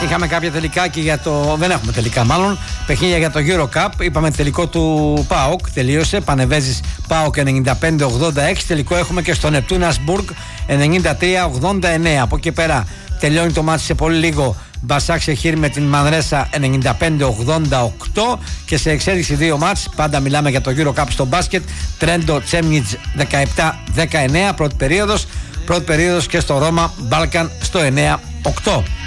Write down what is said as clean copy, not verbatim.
Είχαμε κάποια τελικά και για το. Δεν έχουμε τελικά, μάλλον. Παιχνίδια για το Euro Cup. Είπαμε τελικό του ΠΑΟΚ. Τελείωσε. Πανεβέζης ΠΑΟΚ 95-86. Τελικό έχουμε και στο Νεπτούνας-Μπουργκ 93-89. Από εκεί πέρα τελειώνει το μάτι σε πολύ λίγο. Μπασάκ Σεχίρ με την Μανρέσα 95-88. Και σε εξέλιξη δύο μάτς. Πάντα μιλάμε για το Euro Cup στο μπάσκετ. Τρέντο Τσέμνιτς 17-19. Πρώτη περίοδος και στο Ρώμα Μπάλκαν στο 9-8.